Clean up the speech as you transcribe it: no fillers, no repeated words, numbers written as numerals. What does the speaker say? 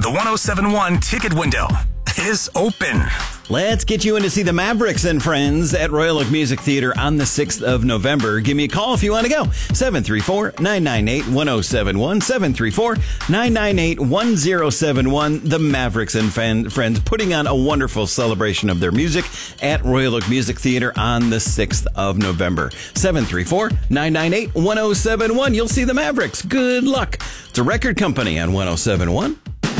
The 1071 ticket window is open. Let's get you in to see the Mavericks and Friends at Royal Oak Music Theater on the 6th of November. Give me a call if you want to go. 734-998-1071. 734-998-1071. The Mavericks and Friends putting on a wonderful celebration of their music at Royal Oak Music Theater on the 6th of November. 734-998-1071. You'll see the Mavericks. Good luck. It's a record company on 1071.